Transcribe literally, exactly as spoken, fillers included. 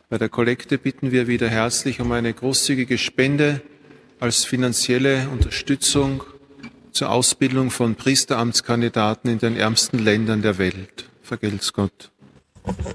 Bei der Kollekte bitten wir wieder herzlich um eine großzügige Spende als finanzielle Unterstützung zur Ausbildung von Priesteramtskandidaten in den ärmsten Ländern der Welt. Vergelt's Gott.